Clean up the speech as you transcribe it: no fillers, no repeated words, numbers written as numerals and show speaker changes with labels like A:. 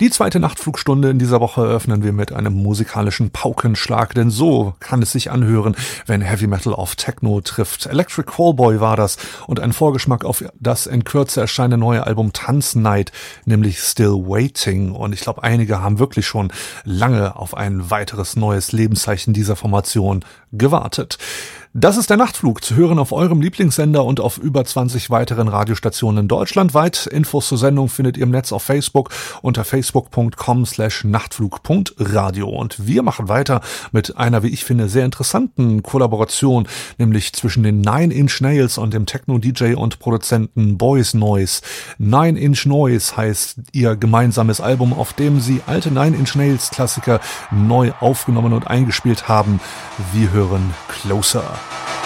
A: Die zweite Nachtflugstunde in dieser Woche eröffnen wir mit einem musikalischen Paukenschlag, denn so kann es sich anhören, wenn Heavy Metal auf Techno trifft. Electric Callboy war das und ein Vorgeschmack auf das in Kürze erscheinende neue Album Tanznight, nämlich Still Waiting. Und ich glaube, einige haben wirklich schon lange auf ein weiteres neues Lebenszeichen dieser Formation gewartet. Das ist der Nachtflug, zu hören auf eurem Lieblingssender und auf über 20 weiteren Radiostationen deutschlandweit. Infos zur Sendung findet ihr im Netz auf Facebook unter facebook.com/nachtflug.radio. Und wir machen weiter mit einer, wie ich finde, sehr interessanten Kollaboration, nämlich zwischen den Nine Inch Nails und dem Techno-DJ und Produzenten Boys Noise. Nine Inch Noise heißt ihr gemeinsames Album, auf dem sie alte Nine Inch Nails Klassiker neu aufgenommen und eingespielt haben. Wir hören Closer.